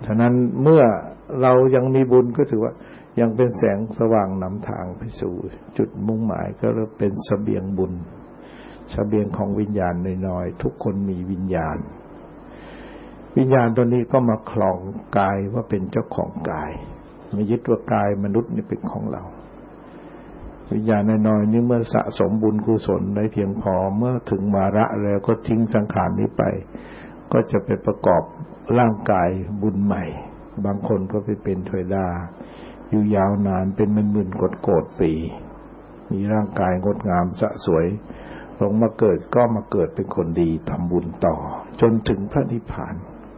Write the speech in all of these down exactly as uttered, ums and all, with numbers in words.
ฉะนั้นเมื่อเรายังมีบุญก็ถือว่ายังเป็นแสงสว่างนำทางไปสู่จุดมุ่งหมายก็เป็นเสบียงบุญเสบียงของวิญญาณน้อยๆทุกคนมีวิญญาณวิญญาณตัวนี้ก็มาครองกายว่าเป็นเจ้าของกายไม่ยึดว่ากายมนุษย์นี่เป็นของเราวิญญาณน้อยๆนี้เมื่อสะสมบุญกุศลได้เพียงพอเมื่อถึงวาระแล้วก็ทิ้งสังขารนี้ไปก็จะไปประกอบร่างกายบุญใหม่บางคนก็ไปเป็นเทวดาอยู่ยาวนานเป็นหมื่นๆโกฏๆปีมีร่างกายงดงามสะสวยลงมาเกิดก็มาเกิดเป็นคนดีทำบุญต่อจนถึงพระนิพพาน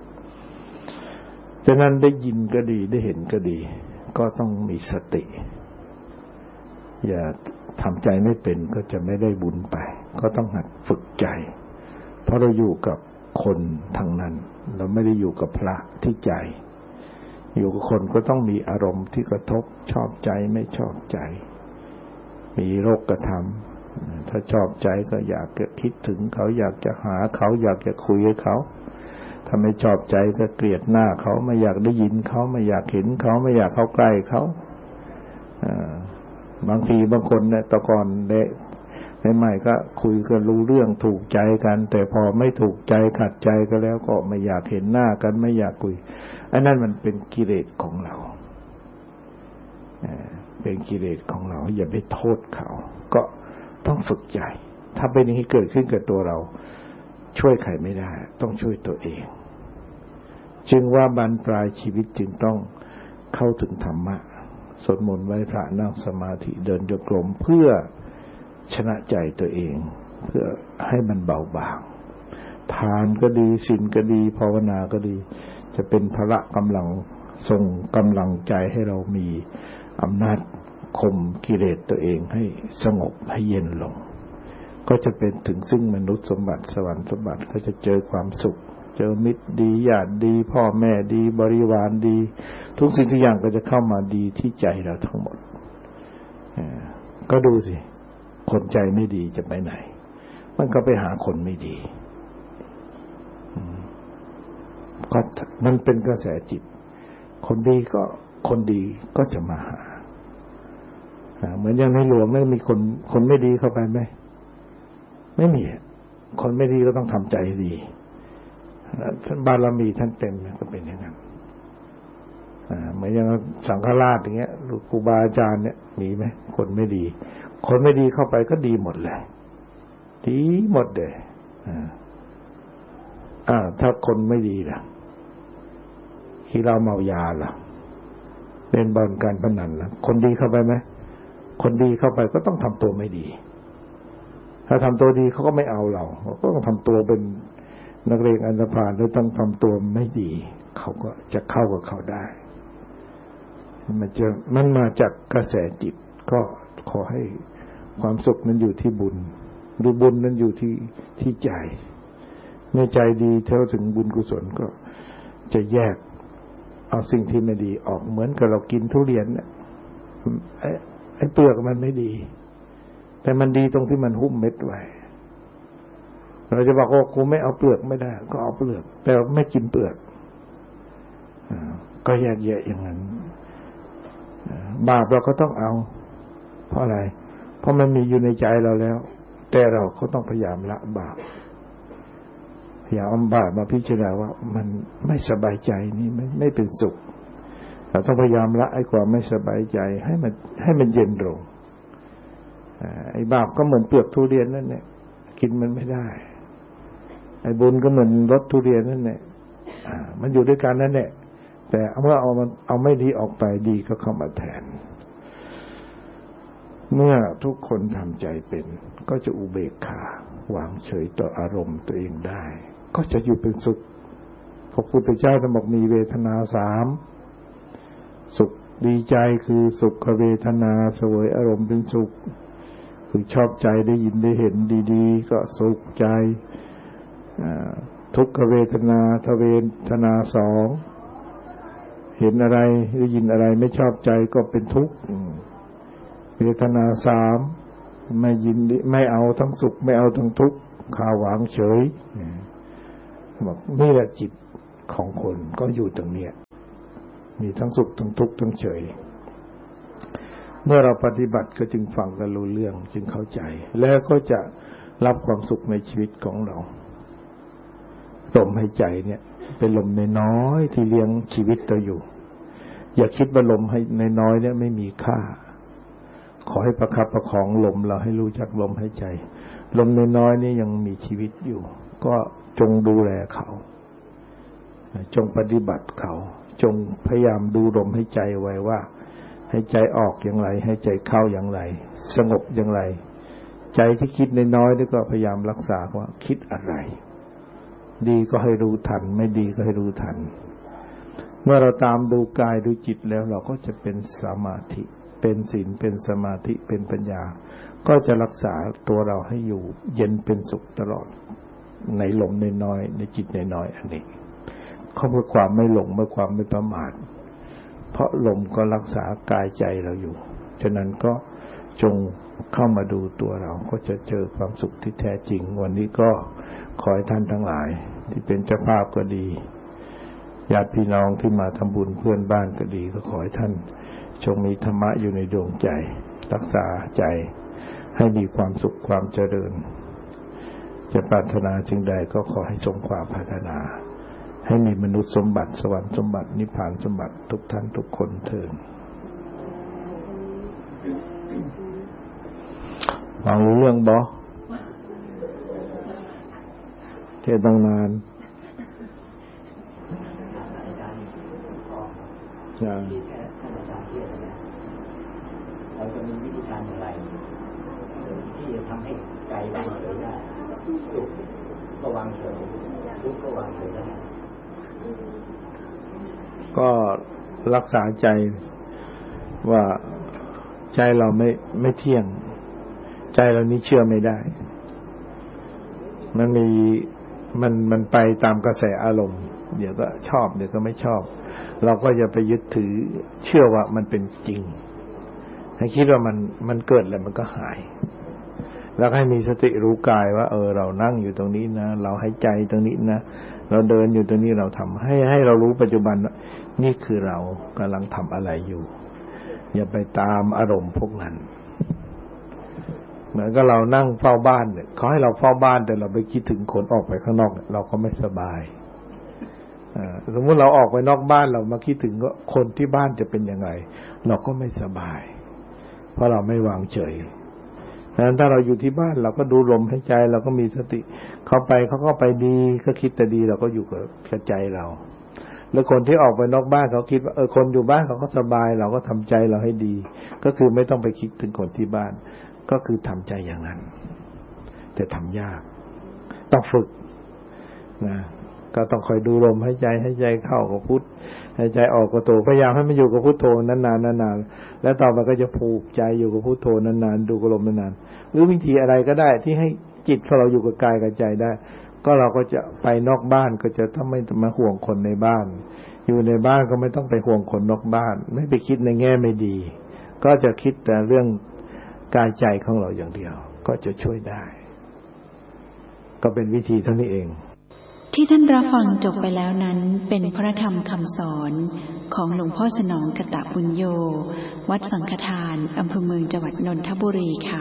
ฉะนั้นได้ยินก็ดีได้เห็นก็ดีก็ต้องมีสติอย่าทำใจไม่เป็นก็จะไม่ได้บุญไปก็ต้องหัดฝึกใจเพราะเราอยู่กับคนทางนั้นเราไม่ได้อยู่กับพระที่ใจอยู่กับคนก็ต้องมีอารมณ์ที่กระทบชอบใจไม่ชอบใจมีโรคกระทำถ้าชอบใจก็อยากจะคิดถึงเขาอยากจะหาเขาอยากจะคุยกับเขาถ้าไม่ชอบใจก็เกลียดหน้าเขาไม่อยากได้ยินเขาไม่อยากเห็นเขาไม่อยากเข้าใกล้เขาบางทีบางคนเนี่ยตะก่อนเด็กใหม่ๆก็คุยกันรู้เรื่องถูกใจกันแต่พอไม่ถูกใจขัดใจก็แล้วก็ไม่อยากเห็นหน้ากันไม่อยากคุยอันนั้นมันเป็นกิเลสของเราเป็นกิเลสของเราอย่าไปโทษเขาก็ต้องฝึกใจถ้าเป็นอย่างนี้เกิดขึ้นกับตัวเราช่วยใครไม่ได้ต้องช่วยตัวเองจึงว่าบรรปลายชีวิตจึงต้องเข้าถึงธรรมะสวดมนต์ไหว้พระนั่งสมาธิเดินโยกลมเพื่อชนะใจตัวเองเพื่อให้มันเบาบางทานก็ดีศีลก็ดีภาวนาก็ดีจะเป็นพละกำลังส่งกำลังใจให้เรามีอำนาจข่มกิเลสตัวเองให้สงบให้เย็นลงก็จะเป็นถึงซึ่งมนุษย์สมบัติสวรรค์สมบัติก็จะเจอความสุขเจอมิตรดีญาติดีพ่อแม่ดีบริวารดีทุกสิ่งทุกอย่างก็จะเข้ามาดีที่ใจเราทั้งหมดก็ดูสิคนใจไม่ดีจะไปไหนมันก็ไปหาคนไม่ดีก็มันเป็นกระแสจิตคนดีก็คนดีก็จะมาหาเหมือนอย่างในหลวงไม่มีคนคนไม่ดีเข้าไปไหมไม่มีคนไม่ดีก็ต้องทำใจดีท่านบารมีท่านเต็มก็เป็นอย่างนั้นเหมือนอย่างสังฆราชอย่างเงี้ยครูบาอาจารย์เนี่ยมีไหมคนไม่ดีคนไม่ดีเข้าไปก็ดีหมดเลยดีหมดเลยอ่าถ้าคนไม่ดีล่ะขี้เหล้าเมายาล่ะเล่นบอลการพนันล่ะคนดีเข้าไปไหมคนดีเข้าไปก็ต้องทำตัวไม่ดีถ้าทำตัวดีเขาก็ไม่เอาเราก็ต้องทำตัวเป็นนักเลงอันธพาลหรือต้องทำตัวไม่ดีเขาก็จะเข้ากับเขาได้มันจะมันมาจากกระแสจิตก็ขอให้ความสุขนั้นอยู่ที่บุญดูบุญนั้นอยู่ที่ที่ใจเมื่อใจดีเท่าถึงบุญกุศลก็จะแยกเอาสิ่งที่ไม่ดีออกเหมือนกับเรากินทุเรียนเนี่ยไอ้ไอ้เปลือกมันไม่ดีแต่มันดีตรงที่มันหุ้มเม็ดไว้เราจะบอกว่ากูไม่เอาเปลือกไม่ได้ก็เอาเปลือกแต่ไม่กินเปลือกก็แยกแยะอย่างนั้นบาปเราก็ต้องเอาเพราะอะไรเพราะมันมีอยู่ในใจเราแล้วแต่เราก็ต้องพยายามละบาปพยายามเอาบาปมาพิจารณาว่ามันไม่สบายใจนี่ไม่ไม่เป็นสุขเราต้องพยายามละไอ้ความไม่สบายใจให้มันให้มันเย็นลงไอ้บาปก็เหมือนเปลือกทุเรียนนั่นแหละกินมันไม่ได้ไอ้บุญก็เหมือนรสทุเรียนนั่นแหละมันอยู่ด้วยกันนั่นแหละแต่เมื่อเอามันเอาไม่ดีออกไปดีก็เข้ามาแทนเมื่อทุกคนทำใจเป็นก็จะอุเบกขาวางเฉยต่ออารมณ์ตัวเองได้ก็จะอยู่เป็นสุขพระพุทธเจ้าท่านบอกมีเวทนาสามสุขดีใจคือสุขเวทนาเสวยอารมณ์เป็นสุขคือชอบใจได้ยินได้เห็นดีๆก็สุขใจทุกขเวทนาทเวทนาสองเห็นอะไรได้ยินอะไรไม่ชอบใจก็เป็นทุกข์เวทนาสามไม่ยินไม่เอาทั้งสุขไม่เอาทั้งทุกข์ขาวางเฉยบอกนี่แหละจิตของคนก็อยู่ตรงเนี้ยมีทั้งสุขทั้งทุกข์ทั้งเฉยเมื่อเราปฏิบัติก็จึงฟังกันรู้เรื่องจึงเข้าใจแล้วก็จะรับความสุขในชีวิตของเราลมหายใจเนี่ยเป็นลมน้อยๆที่เลี้ยงชีวิตเราอยู่อย่าคิดว่าลมให้น้อยๆเนี่ยไม่มีค่าขอให้ประคับประคองลมเราให้รู้จักลมหายใจลมน้อยๆนี่ยังมีชีวิตอยู่ก็จงดูแลเขาจงปฏิบัติเขาจงพยายามดูลมหายใจไว้ว่าให้ใจออกอย่างไรให้ใจเข้าอย่างไรสงบอย่างไรใจที่คิดน้อยๆนี่ก็พยายามรักษาว่าคิดอะไรดีก็ให้รู้ทันไม่ดีก็ให้รู้ทันเมื่อเราตามดูกายดูจิตแล้วเราก็จะเป็นสมาธิเป็นศีลเป็นสมาธิเป็นปัญญาก็จะรักษาตัวเราให้อยู่เย็นเป็นสุขตลอดในลมน้อยๆในจิตน้อยๆอันนี้เขาเพื่อความไม่หลงเพื่อความไม่ประมาทเพราะลมก็รักษากายใจเราอยู่ฉะนั้นก็จงเข้ามาดูตัวเราก็จะเจอความสุขที่แท้จริงวันนี้ก็ขอให้ท่านทั้งหลายที่เป็นเจ้าภาพก็ดีญาติพี่น้องที่มาทำบุญเพื่อนบ้านก็ดีก็ขอให้ท่านจงมีธรรมะอยู่ในดวงใจรักษาใจให้มีความสุขความเจริญจะปรารถนาจึงใดก็ขอให้สมความปรารถนาให้มีมนุษย์สมบัติสวรรค์สมบัตินิพพานสมบัติทุกท่านทุกคนเถิดฟังรู้เรื่องบ่เทศตั้งนานใช่เราจะมีวิธีการอย่างไรที่จะทำให้ใจวางเฉยได้สุขก็วางเฉยทุกข์ก็วางเฉยได้ก็รักษาใจว่าใจเราไม่ไม่เที่ยงใจเรานี้เชื่อไม่ได้มันมีมันมันไปตามกระแสอารมณ์เดี๋ยวก็ชอบเดี๋ยวก็ไม่ชอบเราก็อย่าไปยึดถือเชื่อว่ามันเป็นจริงให้คิดว่ามันมันเกิดแล้วมันก็หายแล้วให้มีสติรู้กายว่าเออเรานั่งอยู่ตรงนี้นะเราหายใจตรงนี้นะเราเดินอยู่ตรงนี้เราทำให้ให้เรารู้ปัจจุบันว่านี่คือเรากำลังทำอะไรอยู่อย่าไปตามอารมณ์พวกนั้นเหมือนกับเรานั่งเฝ้าบ้านเนี่ยเขาให้เราเฝ้าบ้านแต่เราไปคิดถึงคนออกไปข้างนอกเราก็ไม่สบายสมมติเราออกไปนอกบ้านเรามาคิดถึงว่าคนที่บ้านจะเป็นยังไงเราก็ไม่สบายเพราะเราไม่วางเฉยดังนั้นถ้าเราอยู่ที่บ้านเราก็ดูลมหายใจเราก็มีสติเขาไปเขาก็ไปดีก็คิดแต่ดีเราก็อยู่กับใจเราแล้วคนที่ออกไปนอกบ้านเขาคิดว่าเออคนอยู่บ้านเขาก็สบายเราก็ทำใจเราให้ดีก็คือไม่ต้องไปคิดถึงคนที่บ้านก็คือทำใจอย่างนั้นแต่ทำยากต้องฝึกนะก็ต้องคอยดูลมหายใจให้ใจเข้ากับพุทธหายใจออกกับโธพยายามให้มันอยู่กับพุทโธนานๆนานๆแล้วต่อไปก็จะผูกใจอยู่กับพุทโธนานๆดูกับลมนานๆหรือวิธีอะไรก็ได้ที่ให้จิตของเราอยู่กับกายกับใจได้ก็เราก็จะไปนอกบ้านก็จะต้องไม่มาห่วงคนในบ้านอยู่ในบ้านก็ไม่ต้องไปห่วงคนนอกบ้านไม่ไปคิดในแง่ไม่ดีก็จะคิดแต่เรื่องกายใจของเราอย่างเดียวก็จะช่วยได้ก็เป็นวิธีเท่านี้เองที่ท่านรับฟังจบไปแล้วนั้นเป็นพระธรรมคำสอนของหลวงพ่อสนองกตปุญโญวัดสังฆทานอำเภอเมืองจังหวัดนนทบุรีค่ะ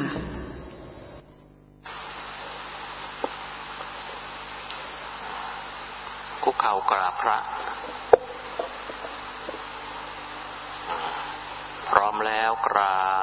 คุกเข่ากราบพระพร้อมแล้วกราบ